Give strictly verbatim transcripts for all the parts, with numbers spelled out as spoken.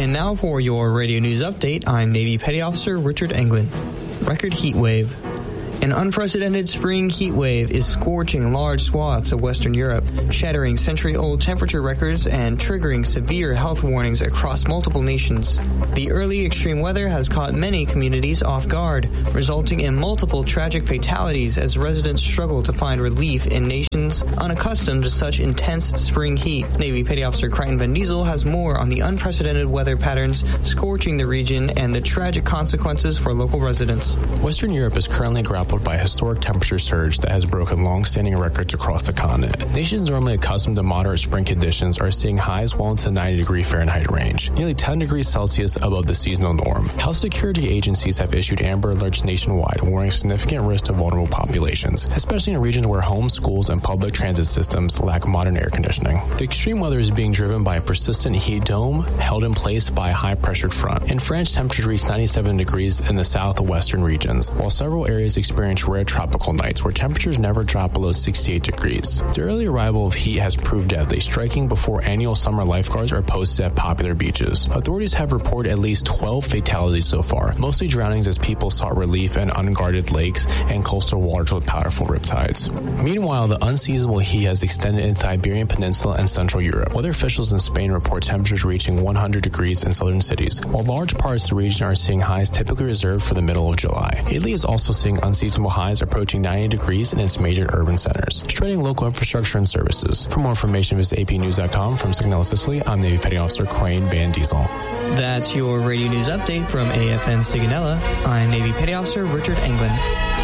And now for your radio news update, I'm Navy Petty Officer Richard Englund. Record heat wave. An unprecedented spring heat wave is scorching large swaths of Western Europe, shattering century-old temperature records and triggering severe health warnings across multiple nations. The early extreme weather has caught many communities off guard, resulting in multiple tragic fatalities as residents struggle to find relief in nations unaccustomed to such intense spring heat. Navy Petty Officer Crichton Van Diesel has more on the unprecedented weather patterns scorching the region and the tragic consequences for local residents. Western Europe is currently grappled by a historic temperature surge that has broken long-standing records across the continent. Nations normally accustomed to moderate spring conditions are seeing highs well into the ninety degree Fahrenheit range, nearly ten degrees Celsius above the seasonal norm. Health security agencies have issued amber alerts nationwide, warning significant risk to vulnerable populations, especially in regions where homes, schools, and public transit systems lack modern air conditioning. The extreme weather is being driven by a persistent heat dome held in place by a high-pressured front. In France, temperatures reached ninety-seven degrees in the southwestern regions, while several areas experience rare tropical nights where temperatures never drop below sixty-eight degrees. The early arrival of heat has proved deadly, striking before annual summer lifeguards are posted at popular beaches. Authorities have reported at least twelve fatalities so far, mostly drownings as people sought relief in unguarded lakes and coastal waters with powerful riptides. Meanwhile, the unseasonable heat has extended into the Iberian Peninsula and Central Europe. Weather officials in Spain report temperatures reaching one hundred degrees in southern cities, while large parts of the region are seeing highs typically reserved for the middle of July. Italy is also seeing unseasonable highs approaching ninety degrees in its major urban centers, straining local infrastructure and services. For more information, visit A P news dot com. From Sigonella, Sicily, I'm Navy Petty Officer Crichton Van Diesel. That's your radio news update from A F N Sigonella. I'm Navy Petty Officer Richard Englund.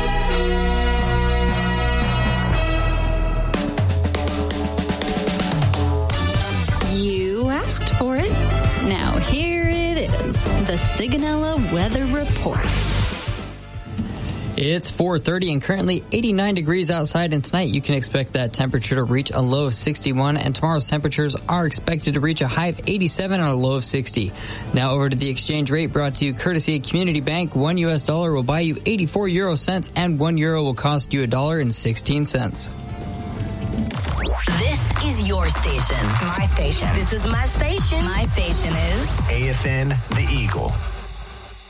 You asked for it. Now here it is, the Sigonella Weather Report. It's four thirty and currently eighty-nine degrees outside, and tonight you can expect that temperature to reach a low of sixty-one, and tomorrow's temperatures are expected to reach a high of eighty-seven and a low of sixty. Now over to the exchange rate, brought to you courtesy of Community Bank. One U S dollar will buy you eighty-four euro cents, and one euro will cost you a dollar and sixteen cents. This is your station. My station. This is my station. My station is A F N The Eagle.